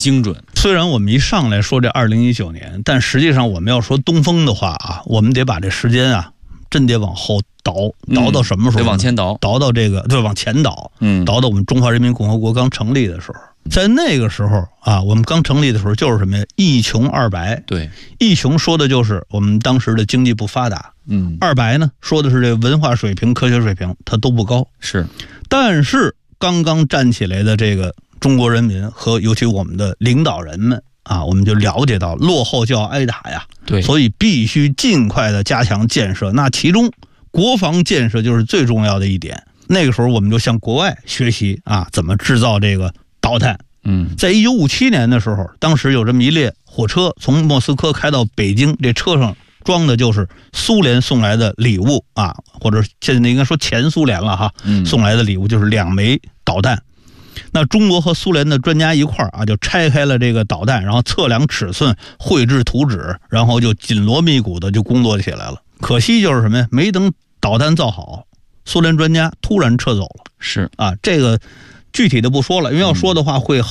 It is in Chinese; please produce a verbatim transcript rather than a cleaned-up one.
精准。 虽然我们一上来说这二零一九年，但实际上我们要说东风的话啊，我们得把这时间啊真得往后倒，倒到什么时候？ 得往前倒， 倒到这个对，往前倒，嗯，倒到我们中华人民共和国刚成立的时候。在那个时候啊，我们刚成立的时候就是什么呀？一穷二白。 对， 一穷说的就是我们当时的经济不发达，嗯，二白呢说的是这个文化水平、科学水平它都不高。 是， 但是刚刚站起来的这个中国人民和尤其我们的领导人们啊，我们就了解到落后就要挨打呀， 对， 所以必须尽快的加强建设。那其中国防建设就是最重要的一点。那个时候我们就向国外学习啊，怎么制造这个导弹。嗯，在一九五七年的时候，当时有这么一列火车从莫斯科开到北京，这车上装的就是苏联送来的礼物啊，或者现在应该说前苏联了哈，送来的礼物就是两枚导弹。那中国和苏联的专家一块儿啊，就拆开了这个导弹，然后测量尺寸，绘制图纸，然后就紧锣密鼓的就工作起来了。可惜就是什么呀？没等导弹造好，苏联专家突然撤走了。 是啊， 这个具体的不说了，因为要说的话会